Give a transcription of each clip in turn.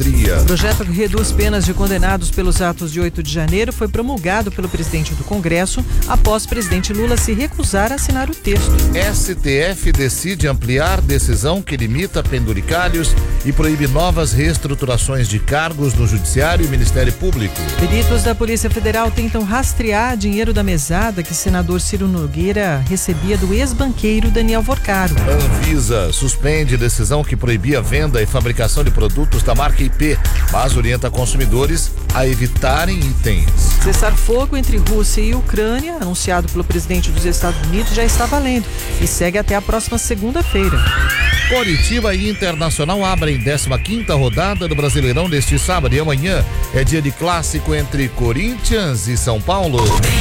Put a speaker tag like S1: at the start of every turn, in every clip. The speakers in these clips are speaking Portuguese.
S1: O projeto que reduz penas de condenados pelos atos de 8 de janeiro foi promulgado pelo presidente do Congresso após o presidente Lula se recusar a assinar o texto.
S2: STF decide ampliar decisão que limita penduricalhos e proíbe novas reestruturações de cargos no Judiciário e Ministério Público.
S1: Peritos da Polícia Federal tentam rastrear dinheiro da mesada que o senador Ciro Nogueira recebia do ex-banqueiro Daniel Vorcaro.
S2: Anvisa suspende decisão que proibia a venda e fabricação de produtos da marca IP, mas orienta consumidores a evitarem itens.
S1: Cessar fogo entre Rússia e Ucrânia, anunciado pelo presidente dos Estados Unidos, já está valendo e segue até a próxima segunda-feira.
S2: Coritiba e Internacional abrem 15ª rodada do Brasileirão neste sábado e amanhã é dia de clássico entre Corinthians e São Paulo.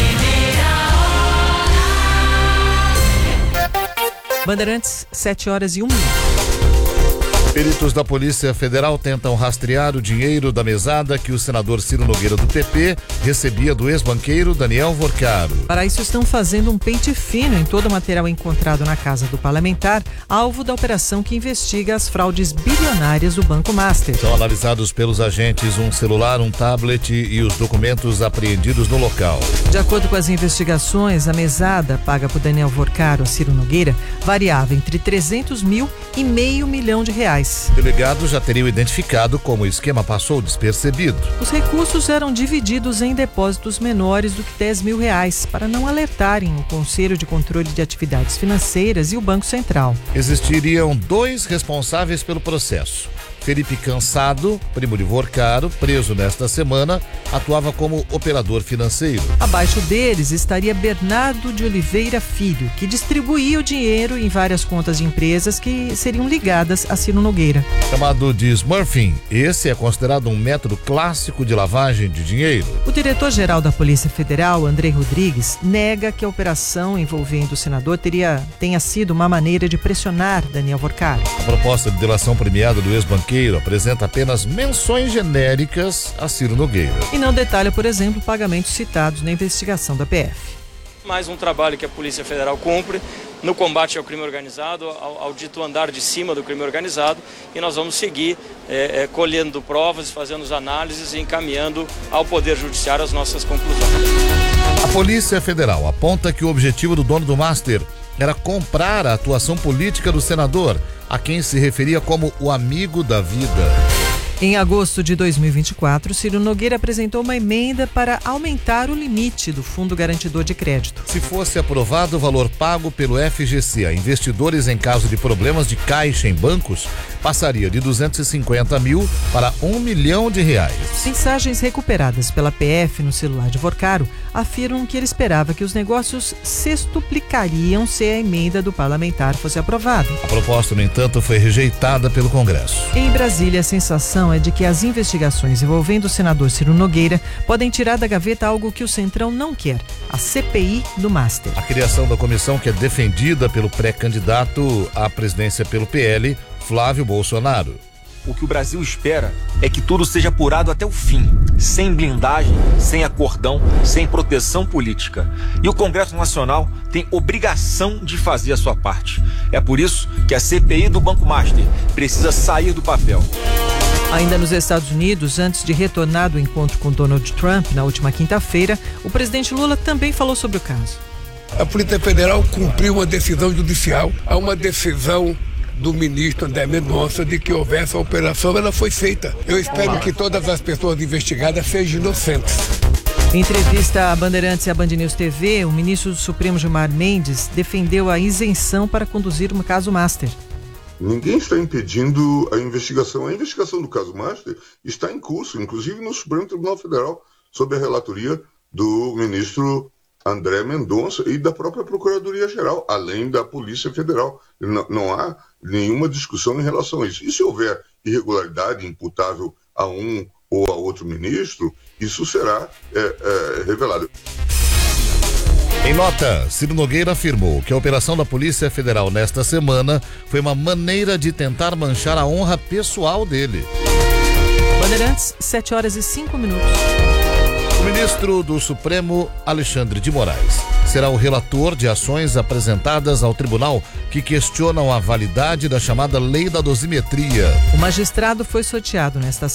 S1: Bandeirantes, 7h01.
S2: Peritos da Polícia Federal tentam rastrear o dinheiro da mesada que o senador Ciro Nogueira do PP recebia do ex-banqueiro Daniel Vorcaro.
S1: Para isso estão fazendo um pente fino em todo o material encontrado na casa do parlamentar, alvo da operação que investiga as fraudes bilionárias do Banco Master.
S2: São analisados pelos agentes um celular, um tablet e os documentos apreendidos no local.
S1: De acordo com as investigações, a mesada paga por Daniel Vorcaro a Ciro Nogueira variava entre 300 mil e R$500 mil.
S2: Delegados já teriam identificado como o esquema passou despercebido.
S1: Os recursos eram divididos em depósitos menores do que R$10 mil para não alertarem o Conselho de Controle de Atividades Financeiras e o Banco Central.
S2: Existiriam 2 responsáveis pelo processo. Felipe Cansado, primo de Vorcaro, preso nesta semana, atuava como operador financeiro.
S1: Abaixo deles estaria Bernardo de Oliveira Filho, que distribuía o dinheiro em várias contas de empresas que seriam ligadas a Ciro Nogueira.
S2: Chamado de smurfing, esse é considerado um método clássico de lavagem de dinheiro.
S1: O diretor-geral da Polícia Federal, André Rodrigues, nega que a operação envolvendo o senador tenha sido uma maneira de pressionar Daniel Vorcaro.
S2: A proposta de delação premiada do ex-banqueiro apresenta apenas menções genéricas a Ciro Nogueira.
S1: E não detalha, por exemplo, pagamentos citados na investigação da PF.
S3: Mais um trabalho que a Polícia Federal cumpre no combate ao crime organizado, ao dito andar de cima do crime organizado, e nós vamos seguir colhendo provas, fazendo as análises e encaminhando ao Poder Judiciário as nossas conclusões.
S2: A Polícia Federal aponta que o objetivo do dono do Master era comprar a atuação política do senador, a quem se referia como o amigo da vida.
S1: Em agosto de 2024, Ciro Nogueira apresentou uma emenda para aumentar o limite do Fundo Garantidor de Crédito.
S2: Se fosse aprovado o valor pago pelo FGC a investidores em caso de problemas de caixa em bancos, passaria de 250 mil para R$1 milhão.
S1: Mensagens recuperadas pela PF no celular de Vorcaro afirmam que ele esperava que os negócios sextuplicariam se a emenda do parlamentar fosse aprovada.
S2: A proposta, no entanto, foi rejeitada pelo Congresso.
S1: Em Brasília, a sensação é de que as investigações envolvendo o senador Ciro Nogueira podem tirar da gaveta algo que o Centrão não quer: a CPI do Master.
S2: A criação da comissão, que é defendida pelo pré-candidato à presidência pelo PL, Flávio Bolsonaro.
S4: O que o Brasil espera é que tudo seja apurado até o fim, sem blindagem, sem acordão, sem proteção política. E o Congresso Nacional tem obrigação de fazer a sua parte. É por isso que a CPI do Banco Master precisa sair do papel.
S1: Ainda nos Estados Unidos, antes de retornar do encontro com Donald Trump na última quinta-feira, o presidente Lula também falou sobre o caso.
S5: A Polícia Federal cumpriu uma decisão judicial, há uma decisão do ministro André Mendonça de que houvesse a operação, ela foi feita. Eu espero que todas as pessoas investigadas sejam inocentes.
S1: Em entrevista à Bandeirantes e à Band News TV, o ministro do Supremo Gilmar Mendes defendeu a isenção para conduzir o caso Master.
S6: Ninguém está impedindo a investigação. A investigação do caso Master está em curso, inclusive no Supremo Tribunal Federal, sob a relatoria do ministro André Mendonça e da própria Procuradoria-Geral, além da Polícia Federal. Não há nenhuma discussão em relação a isso. E se houver irregularidade imputável a um ou a outro ministro, isso será revelado.
S2: Em nota, Ciro Nogueira afirmou que a operação da Polícia Federal nesta semana foi uma maneira de tentar manchar a honra pessoal dele.
S1: Bandeirantes, 7h05.
S2: O ministro do Supremo, Alexandre de Moraes, será o relator de ações apresentadas ao tribunal que questionam a validade da chamada Lei da Dosimetria.
S1: O magistrado foi sorteado nesta